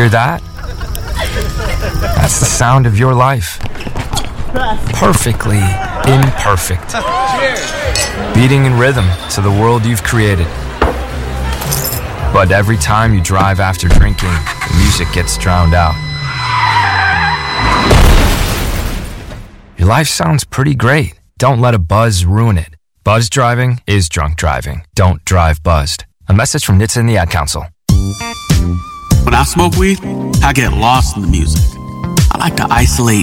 Hear that? That's the sound of your life. Perfectly imperfect. Beating in rhythm to the world you've created. But every time you drive after drinking, the music gets drowned out. Your life sounds pretty great. Don't let a buzz ruin it. Buzz driving is drunk driving. Don't drive buzzed. A message from NHTSA and the Ad Council. When I smoke weed, I get lost in the music. I like to isolate